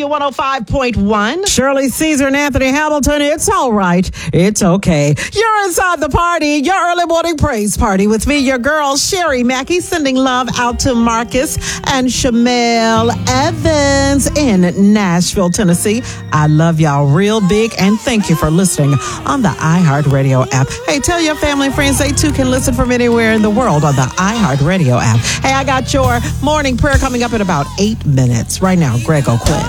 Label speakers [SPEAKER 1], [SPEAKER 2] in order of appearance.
[SPEAKER 1] 105.1.
[SPEAKER 2] Shirley Caesar and Anthony Hamilton. It's all right. It's okay. You're inside the party, your early morning praise party with me, your girl, Sherry Mackey, sending love out to Marcus and Shamel Evans in Nashville, Tennessee. I love y'all real big, and thank you for listening on the iHeartRadio app. Hey, tell your family and friends they too can listen from anywhere in the world on the iHeartRadio app. Hey, I got your morning prayer coming up in about 8 minutes. Right now, Greg O'Quinn.